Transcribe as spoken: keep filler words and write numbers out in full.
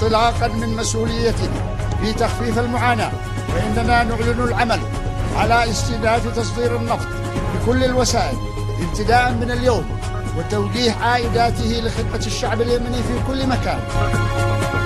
وانطلاقا من مسؤوليتنا في تخفيف المعاناة، فإننا نعلن العمل على استئناف تصدير النفط بكل الوسائل ابتداء من اليوم، وتوجيه عائداته لخدمة الشعب اليمني في كل مكان.